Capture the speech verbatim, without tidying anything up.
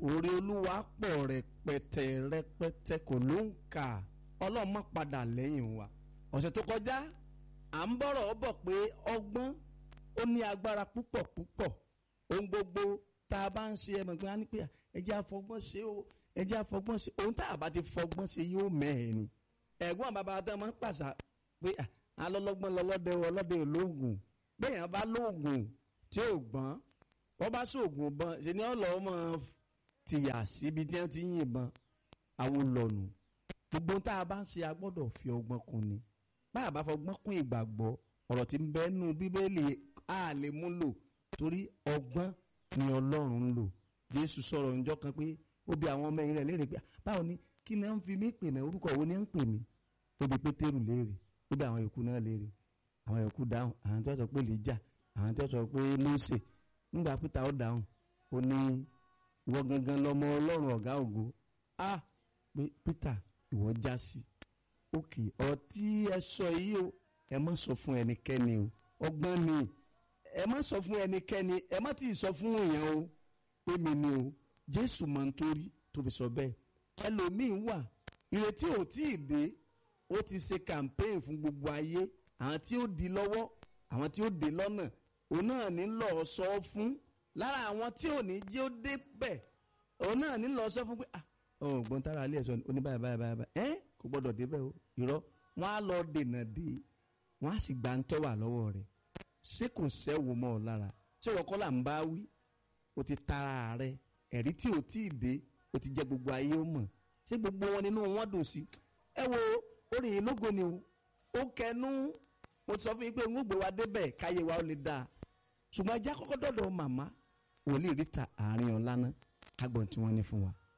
oore Olúwa pọ̀ rẹpẹtẹ rẹpẹtẹ kò ló ń kà. Ọlọ́run má padà lẹ́yìn wa. Ọ̀sẹ̀ tó kọjá à ń bọ̀rọ̀ ọ bọ̀ pé ọgbọ́n ó ní agbára púpọ̀ púpọ̀. Ohun gbogbo tá a bá ń ṣe ẹ̀mọ̀ pé a ní pé ẹ jẹ́ àfọgbọ́n ṣe o ẹ jẹ́ àfọgbọ́n ṣe ohun tá a bá ti fọgbọ́n ṣe yóò mẹ́ẹ̀ ni. Ẹ̀gbọ́n bàbá tó máa ń pàṣà pé alọ́lọ́gbọ́n lọ́lọ́dẹ ọlọ́dẹ olóògùn bẹ́ẹ̀ bá lóògùn tí ò gbọ́n wọ́n bá sóògùn bọ́n ṣe ni ọlọ́wọ́ máa tìyà síbi tí wọ́n ti ń yìnbọn àwọn lọ́nu. Gbogbo tá a bá ń ṣe a gbọ́dọ̀ fi ọgbọ́n kún ni. Bá a bá fọgbọ́n kún ìgbàgbọ́ ọ̀rọ̀ tí ń bẹ nínú Bíbélì a lè mú lò torí ọgbọ́n ni Ọlọ́run ń lò. Jésù sọ̀rọ̀ ńjọ́ kan pé ó bi àwọn ọmọ ẹ̀yìn rẹ̀ léèrè pé báwo ni kí ni wọ́n fi mí pè náà orúkọ wo ni wọ́n ń pè mí. Ó bi Pétérù léèrè ó bi àwọn yòókù náà léèrè àwọn yòókù dáhùn àwọn tó sọ pé Èlíjà àwọn tó sọ pé Mósè. Nígbà Pétà ó dáhùn ó ní ìwọ gangan lọmọ Ọlọ́run ọ̀gá ògo. Ah pé Pétà ìwọ já sí òkè ọtí ẹ sọ yìí o ẹ má sọ fún ẹnikẹ́ni o ọgbọ́n ni ẹ má sọ fún ẹnikẹ́ni ẹ má tí ì sọ fún èèyàn o pé mi ni o. Jésù mọ̀ nítorí tó fi sọ bẹ́ẹ̀. Ẹlòmíín wà ìrètí ò tí ì dé ó ti ṣe campaign fún gbogbo ayé àwọn tí ó di lọ́wọ́ àwọn tí ó dé lọ́nà òun náà ní lọ sọ fún lára àwọn tí ò ní jẹ́ ó dé bẹ̀ òun náà ní lọ sọ fún pé ah ọ̀ gbọ́n tára alẹ́ ẹ̀sọ́ ní báyìí báyìí báyìí ẹ́ kò gbọ́dọ̀ débẹ̀ o irọ́ wọ́n á lọ dènà dé wọ́n á sì gba ń tọ́wà lọ́wọ́ rẹ̀ ṣé kò sẹ́wò mọ́ ọ lára ṣé wọ́n kọ́ là ń bá wí o ti tara rẹ̀ ẹ̀rí tí ò tí ì dé o ti jẹ́ gbogbo ayé ó mọ̀ ṣé gbogbo wọn nínú wọn dùn sí. Ẹ wo orí ìlógo ni o ó kẹnu mo ti sọ fún yín pé ń gbé wa débẹ̀ káyé wa ó lè dáa ṣùgbọ́n ẹjẹ́ àkọ́kọ́ dọ̀dọ̀ màmá wòlíì Rita àárín ọ̀la náà kágbọ̀n tí wọ́n ní fún wa.